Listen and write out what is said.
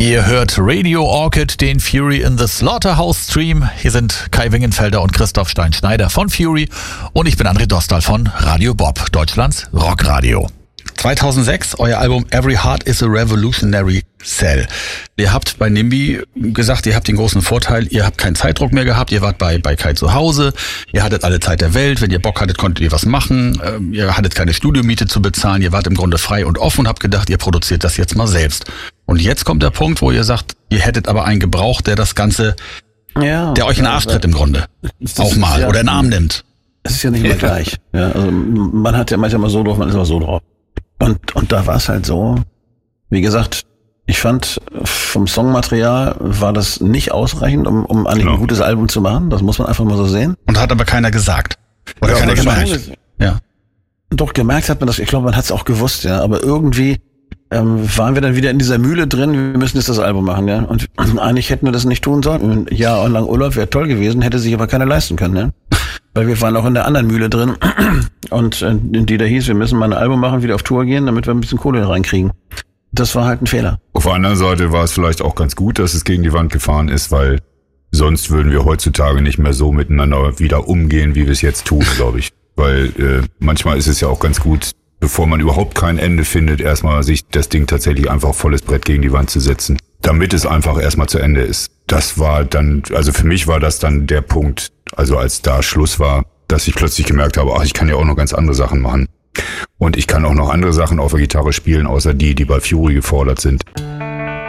Ihr hört Radio Orchid, den Fury in the Slaughterhouse Stream. Hier sind Kai Wingenfelder und Christoph Stein-Schneider von Fury und ich bin André Dostal von Radio Bob, Deutschlands Rockradio. 2006, euer Album Every Heart is a Revolutionary Cell. Ihr habt bei NIMBY gesagt, ihr habt den großen Vorteil, ihr habt keinen Zeitdruck mehr gehabt, ihr wart bei Kai zu Hause, ihr hattet alle Zeit der Welt, wenn ihr Bock hattet, konntet ihr was machen, ihr hattet keine Studiomiete zu bezahlen, ihr wart im Grunde frei und offen und habt gedacht, ihr produziert das jetzt mal selbst. Und jetzt kommt der Punkt, wo ihr sagt, ihr hättet aber einen gebraucht, der das Ganze, der euch in den Arsch tritt im Grunde. Auch mal, oder in den Arm nimmt. Es ist ja nicht immer gleich. Ja, also man hat ja manchmal so drauf, man ist immer so drauf. Und da war es halt so, wie gesagt, ich fand, vom Songmaterial war das nicht ausreichend, um ein gutes Album zu machen. Das muss man einfach mal so sehen. Und hat aber keiner gesagt. Oder keiner gemerkt. Ja. Doch, gemerkt hat man das. Ich glaube, man hat es auch gewusst, ja. Aber irgendwie waren wir dann wieder in dieser Mühle drin, wir müssen jetzt das Album machen, ja. Und eigentlich hätten wir das nicht tun sollen. Ein Jahr lang Urlaub wäre toll gewesen, hätte sich aber keiner leisten können, ja. Weil wir waren auch in der anderen Mühle drin. Und in die da hieß, wir müssen mal ein Album machen, wieder auf Tour gehen, damit wir ein bisschen Kohle reinkriegen. Das war halt ein Fehler. Auf der anderen Seite war es vielleicht auch ganz gut, dass es gegen die Wand gefahren ist, weil sonst würden wir heutzutage nicht mehr so miteinander wieder umgehen, wie wir es jetzt tun, glaube ich. Weil manchmal ist es ja auch ganz gut, bevor man überhaupt kein Ende findet, erstmal sich das Ding tatsächlich einfach volles Brett gegen die Wand zu setzen, damit es einfach erstmal zu Ende ist. Das war dann, also für mich war das dann der Punkt, also als da Schluss war, dass ich plötzlich gemerkt habe, ach, ich kann ja auch noch ganz andere Sachen machen. Und ich kann auch noch andere Sachen auf der Gitarre spielen, außer die bei Fury gefordert sind.